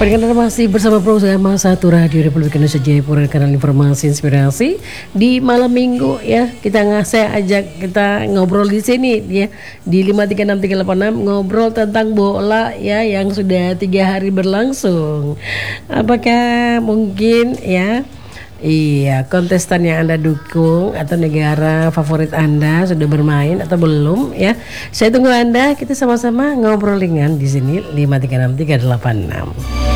Perkenalkan masih bersama program Satu Radio Republik Indonesia Jayapura, kanal informasi inspirasi di malam minggu ya. Saya ajak kita ngobrol di sini ya di 5363886 ngobrol tentang bola ya yang sudah 3 hari berlangsung. Apakah mungkin ya iya, kontestan yang Anda dukung atau negara favorit Anda sudah bermain atau belum ya? Saya tunggu Anda, kita sama-sama ngobrol ringan di sini 5363886.